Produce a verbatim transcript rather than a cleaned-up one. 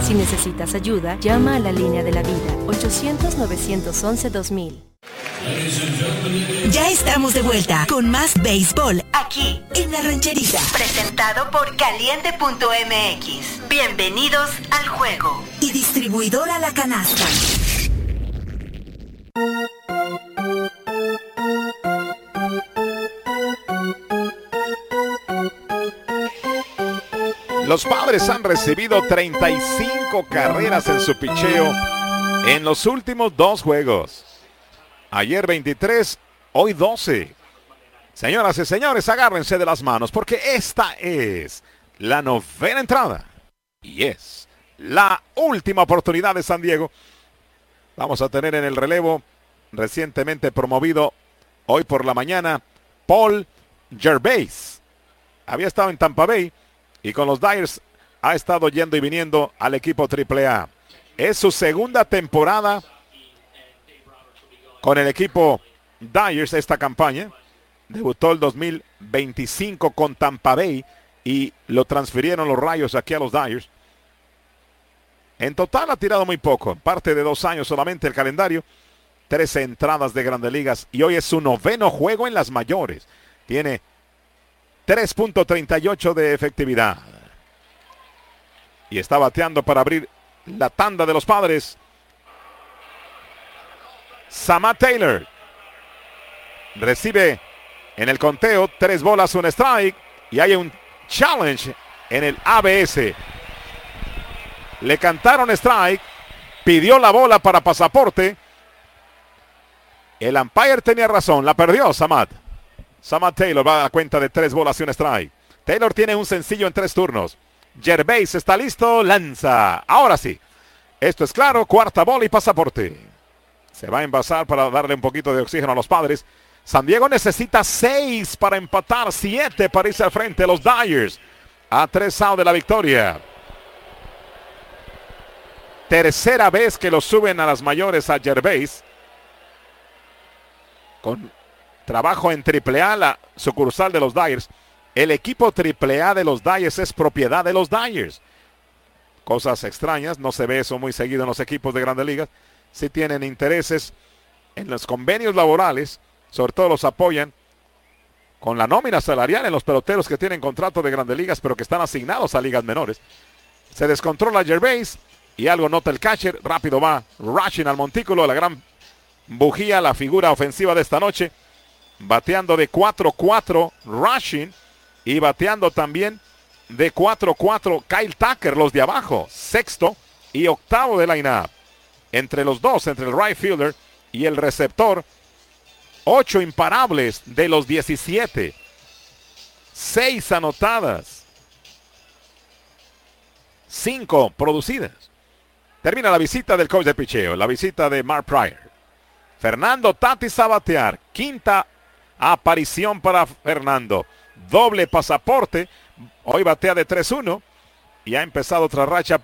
Si necesitas ayuda, llama a la línea de la vida, ochocientos, novecientos once, dos mil. Ya estamos de vuelta con más béisbol aquí en La Rancherita. Presentado por Caliente punto M X. Bienvenidos al juego. Y distribuidora La Canasta. Los Padres han recibido treinta y cinco carreras en su picheo en los últimos dos juegos. Ayer veintitrés, hoy doce. Señoras y señores, agárrense de las manos porque esta es la novena entrada. Y es la última oportunidad de San Diego. Vamos a tener en el relevo recientemente promovido hoy por la mañana Paul Gervais. Había estado en Tampa Bay y con los Dyers ha estado yendo y viniendo al equipo triple A. Es su segunda temporada con el equipo Dyers esta campaña. Debutó el dos mil veinticinco con Tampa Bay y lo transfirieron los Rayos aquí a los Dyers. En total ha tirado muy poco, parte de dos años solamente el calendario. trece entradas de Grandes Ligas y hoy es su noveno juego en las mayores. Tiene tres punto treinta y ocho de efectividad. Y está bateando para abrir la tanda de los Padres Samad Taylor. Recibe en el conteo tres bolas, un strike. Y hay un challenge en el A B S. Le cantaron strike. Pidió la bola para pasaporte. El umpire tenía razón. La perdió Samad. Samad Taylor va a la cuenta de tres bolas y un strike. Taylor tiene un sencillo en tres turnos. Gervais está listo. Lanza. Ahora sí. Esto es claro. Cuarta bola y pasaporte. Se va a envasar para darle un poquito de oxígeno a los Padres. San Diego necesita seis para empatar. siete para irse al frente. Los Dyers a tres outs de la victoria. Tercera vez que lo suben a las mayores a Gervais. Con trabajo en triple A, la sucursal de los Dyers. El equipo triple A de los Dyers es propiedad de los Dyers. Cosas extrañas, no se ve eso muy seguido en los equipos de Grandes Ligas. Si tienen intereses en los convenios laborales, sobre todo los apoyan con la nómina salarial en los peloteros que tienen contrato de Grandes Ligas, pero que están asignados a ligas menores. Se descontrola Gervais y algo nota el catcher. Rápido va rushing al montículo, la gran bujía, la figura ofensiva de esta noche. Bateando de cuatro cuatro rushing y bateando también de cuatro cuatro Kyle Tucker, los de abajo. Sexto y octavo de line-up. Entre los dos, entre el right fielder y el receptor, ocho imparables de los diecisiete. Seis anotadas. Cinco producidas. Termina la visita del coach de picheo, la visita de Mark Prior. Fernando Tatis a batear. Quinta aparición para Fernando. Doble pasaporte. Hoy batea de tres uno. Y ha empezado otra racha